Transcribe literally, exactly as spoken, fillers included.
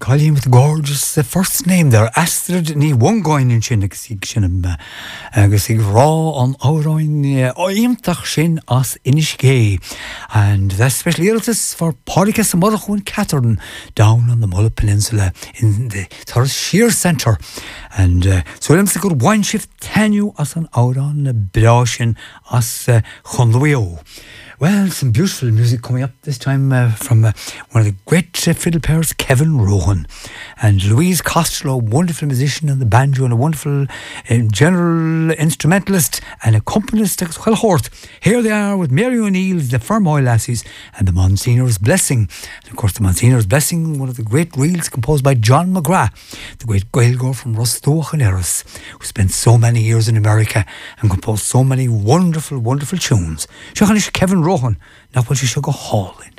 Colleen with the gorgeous the first name there, Astrid ní one going in sin agus ig sin agus ig rá an áráin oimtach sin as Inishgay. And that's special illness for Paricus and Motherhood Catherine down on the Mulla Peninsula in the Thurles Shear Centre. And uh, so I'm a good wine shift tenu as an áráin brashin as uh, Chonluio. Well, some beautiful music coming up this time uh, from uh, one of the great uh, fiddle players, Kevin Rohan, and Louise Costello, wonderful musician on the banjo and a wonderful uh, general instrumentalist and accompanist as well. Hort. Here they are with Mary O'Neill, the Fermoy Lassies, and the Monsignor's Blessing. And of course, the Monsignor's Blessing, one of the great reels composed by John McGrath, the great Gaelgore from Rostoch and Eris, who spent so many years in America and composed so many wonderful, wonderful tunes. Kevin Rohan, now what you should go hauling.